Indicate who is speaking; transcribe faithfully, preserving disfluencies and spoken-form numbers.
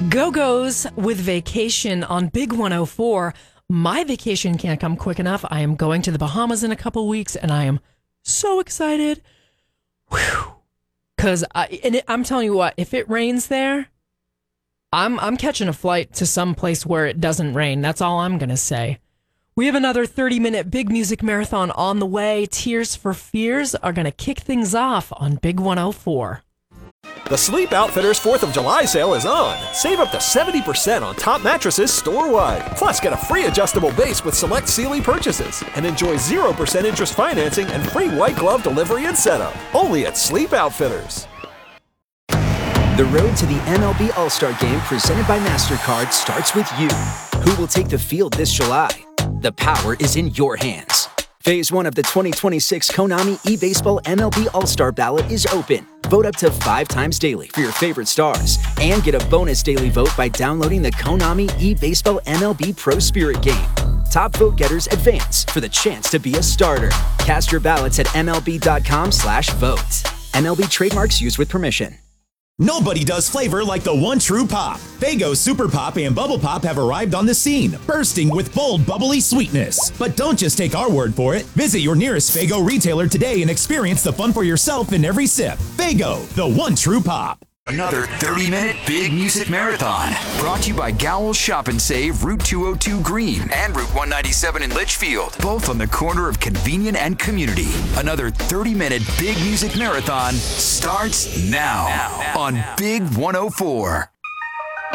Speaker 1: Go-Go's with Vacation on Big one oh four. My vacation can't come quick enough. I am going to the Bahamas in a couple weeks, and I am so excited. Whew. Because I'm telling you what, if it rains there, I'm I'm catching a flight to some place where it doesn't rain. That's all I'm going to say. We have another thirty-minute big music marathon on the way. Tears for Fears are going to kick things off on Big one oh four.
Speaker 2: The Sleep Outfitters fourth of July sale is on. Save up to seventy percent on top mattresses store-wide. Plus, get a free adjustable base with select Sealy purchases. And enjoy zero percent interest financing and free white glove delivery and setup. Only at Sleep Outfitters.
Speaker 3: The road to the M L B All-Star Game presented by MasterCard starts with you. Who will take the field this July? The power is in your hands. Phase one of the twenty twenty-six Konami eBaseball M L B All-Star Ballot is open. Vote up to five times daily for your favorite stars and get a bonus daily vote by downloading the Konami eBaseball M L B Pro Spirit game. Top vote getters advance for the chance to be a starter. Cast your ballots at M L B dot com slash vote. M L B trademarks used with permission.
Speaker 4: Nobody does flavor like the one true pop. Faygo Super Pop and Bubble Pop have arrived on the scene, bursting with bold, bubbly sweetness. But don't just take our word for it. Visit your nearest Faygo retailer today and experience the fun for yourself in every sip. Faygo, the one true pop.
Speaker 5: Another thirty-minute big music marathon brought to you by Gowell's Shop and Save, Route two oh two Green and Route one ninety-seven in Litchfield, both on the corner of Convenient and Community. Another thirty-minute big music marathon starts now, now, now on now. Big one oh four.